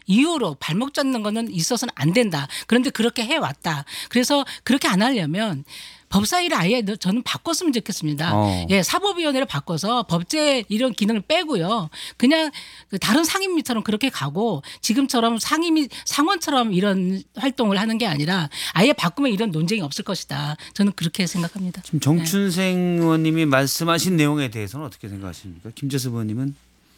이유로 발목 잡는 거는 있어서는 안 된다. 그런데 그렇게 해왔다. 그래서 그렇게 안 하려면 법사위를 아예 저는 바꿨으면 좋겠습니다. 예, 사법위원회를 바꿔서 법제 이런 기능을 빼고요. 그냥 다른 상임위처럼 그렇게 가고 지금처럼 상임위 상원처럼 이런 활동을 하는 게 아니라 아예 바꾸면 이런 논쟁이 없을 것이다. 저는 그렇게 생각합니다. 지금 정춘생 의원님이 말씀하신 내용에 대해서는 어떻게 생각하십니까? 김재섭 의원님은?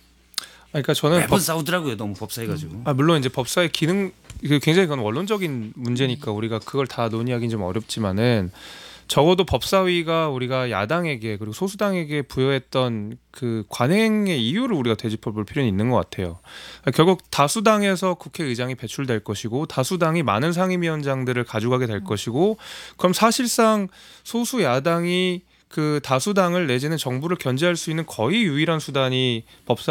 그러니까 저는 매번 싸우더라고요. 너무 법사위 가지고. 물론 이제 법사위 기능 굉장히 그건 원론적인 문제니까 우리가 그걸 다 논의하기는 좀 어렵지만은 적어도 법사위가 우리가 야당에게 그리고 소수당에게 부여했던 그 관행의 이유를 우리가 되짚어볼 필요는 있는 것 같아요. 결국 다수당에서 국회의장이 배출될 것이고 다수당이 많은 상임위원장들을 가져가게 될 것이고 그럼 사실상 소수 야당이 그 다수당을 내지는 정부를 견제할 수 있는 거의 유일한 수단이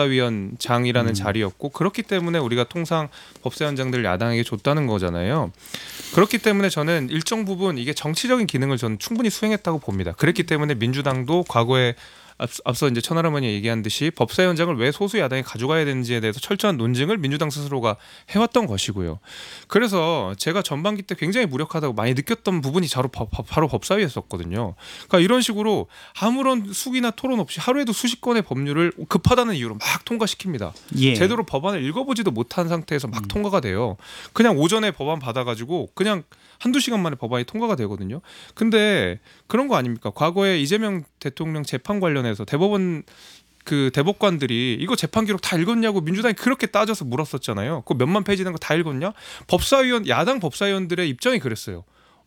법사위원장이라는 자리였고 그렇기 때문에 우리가 통상 법사위원장들을 야당에게 줬다는 거잖아요. 그렇기 때문에 저는 일정 부분 이게 정치적인 기능을 저는 충분히 수행했다고 봅니다. 그랬기 때문에 민주당도 과거에 앞서 이제 천하람원이 얘기한 듯이 법사위원장을 왜 소수 야당이 가져가야 되는지에 대해서 철저한 논증을 민주당 스스로가 해왔던 것이고요. 그래서 제가 전반기 때 굉장히 무력하다고 많이 느꼈던 부분이 바로 법사위였었거든요. 그러니까 이런 식으로 아무런 숙이나 토론 없이 하루에도 수십 건의 법률을 급하다는 이유로 막 통과시킵니다. 예. 제대로 법안을 읽어보지도 못한 상태에서 막 통과가 돼요. 그냥 오전에 법안 받아가지고 그냥 한두 시간 만에 법안이 통과가 되거든요. 근데 그런 거 아닙니까? 과거에 이재명 대통령 재판 관련해서 대법원 그 대법관들이 이거 재판 기록 다 읽었냐고 민주당이 그렇게 따져서 물었었잖아요. 그 몇만 페이지 된 거 다 읽었냐? 법사위원 야당 법사위원들의 입장이 그랬어요.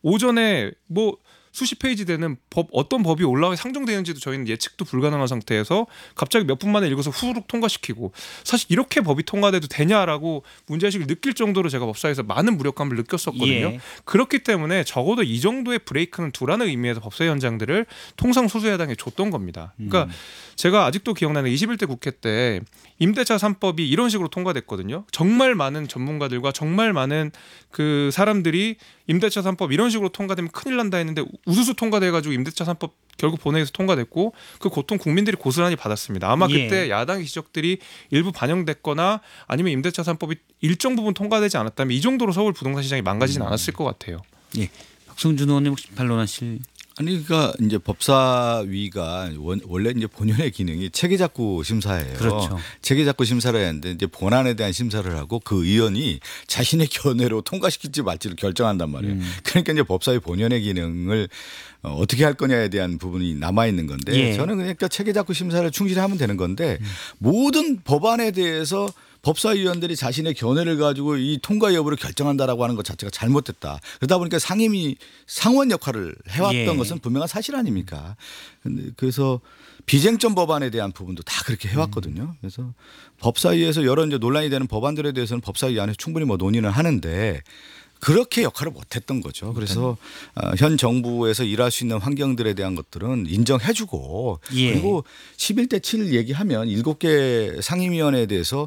오전에 뭐 수십 페이지 되는 어떤 법이 올라와 상정되는지도 저희는 예측도 불가능한 상태에서 갑자기 몇 분 만에 읽어서 후루룩 통과시키고 사실 이렇게 법이 통과돼도 되냐라고 문제의식을 느낄 정도로 제가 법사위에서 많은 무력감을 느꼈었거든요. 예. 그렇기 때문에 적어도 이 정도의 브레이크는 두라는 의미에서 법사위원장들을 통상 소수야당에 줬던 겁니다. 그러니까 제가 아직도 기억나는 21대 국회 때 임대차 3법이 이런 식으로 통과됐거든요. 정말 많은 전문가들과 정말 많은 그 사람들이 임대차 3법 이런 식으로 통과되면 큰일 난다 했는데 우수수 통과돼가지고 임대차 3법 결국 본회의에서 통과됐고 그 고통 국민들이 고스란히 받았습니다. 아마 그때 야당의 지적들이 일부 반영됐거나 아니면 임대차 3법이 일정 부분 통과되지 않았다면 이 정도로 서울 부동산 시장이 망가지진 않았을 것 같아요. 예, 박성준 의원님 혹시 반론하실? 아니 그러니까 이제 법사위가 원래 이제 본연의 기능이 체계작구 심사예요. 그렇죠. 체계작구 심사를 했는데 이제 본안에 대한 심사를 하고 그 의원이 자신의 견해로 통과시킬지 말지를 결정한단 말이에요. 그러니까 이제 법사위 본연의 기능을 어떻게 할 거냐에 대한 부분이 남아 있는 건데 저는 그러니까 체계작구 심사를 충실히 하면 되는 건데 모든 법안에 대해서 법사위원들이 자신의 견해를 가지고 이 통과 여부를 결정한다라고 하는 것 자체가 잘못됐다. 그러다 보니까 상임위 상원 역할을 해왔던 것은 분명한 사실 아닙니까? 그래서 비쟁점 법안에 대한 부분도 다 그렇게 해왔거든요. 그래서 법사위에서 여러 이제 논란이 되는 법안들에 대해서는 법사위 안에 충분히 뭐 논의는 하는데 그렇게 역할을 못했던 거죠. 그래서 현 정부에서 일할 수 있는 환경들에 대한 것들은 인정해주고 그리고 11대 7 얘기하면 7개 상임위원회에 대해서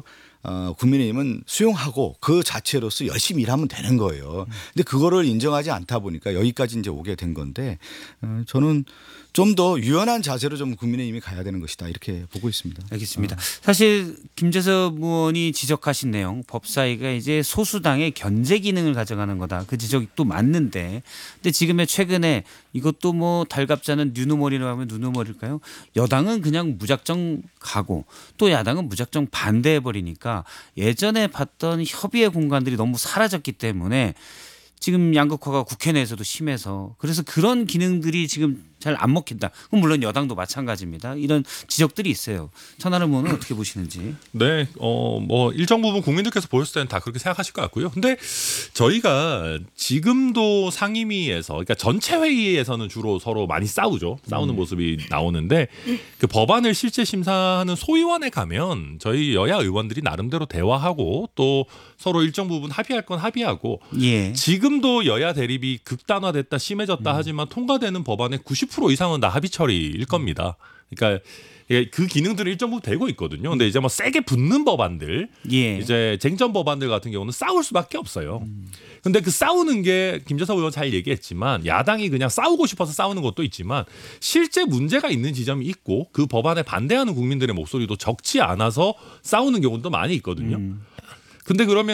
국민의힘은 수용하고 그 자체로서 열심히 일하면 되는 거예요. 근데 그거를 인정하지 않다 보니까 여기까지 이제 오게 된 건데 저는 좀 더 유연한 자세로 좀 국민의힘이 가야 되는 것이다 이렇게 보고 있습니다. 알겠습니다. 사실 김재섭 의원이 지적하신 내용 법사위가 이제 소수당의 견제 기능을 가져가는 거다. 그 지적이 또 맞는데 근데 지금의 최근에 이것도 뭐 달갑자는 누누머리라고 하면 누누머리일까요? 여당은 그냥 무작정 가고 또 야당은 무작정 반대해버리니까 예전에 봤던 협의의 공간들이 너무 사라졌기 때문에 지금 양극화가 국회 내에서도 심해서 그래서 그런 기능들이 지금 잘 안 먹힌다. 그럼 물론 여당도 마찬가지입니다. 이런 지적들이 있어요. 천하람 의원은 어떻게 보시는지. 네, 뭐 일정 부분 국민들께서 보셨을 때는 다 그렇게 생각하실 것 같고요. 근데 저희가 지금도 상임위에서, 그러니까 전체 회의에서는 주로 서로 많이 싸우죠. 싸우는 모습이 나오는데 그 법안을 실제 심사하는 소위원회 가면 저희 여야 의원들이 나름대로 대화하고 또 서로 일정 부분 합의할 건 합의하고 지금도 여야 대립이 극단화됐다 심해졌다 하지만 통과되는 법안의 90% 이상은 다 합의 처리일 겁니다. 그러니까 그 기능들은 일정 부분 되고 있거든요. 근데 이제 뭐 세게 붙는 법안들, 이제 쟁점 법안들 같은 경우는 싸울 수밖에 없어요. 근데 그 싸우는 게 김재섭 의원 잘 얘기했지만 야당이 그냥 싸우고 싶어서 싸우는 것도 있지만 실제 문제가 있는 지점이 있고 그 법안에 반대하는 국민들의 목소리도 적지 않아서 싸우는 경우도 많이 있거든요. 근데 그러면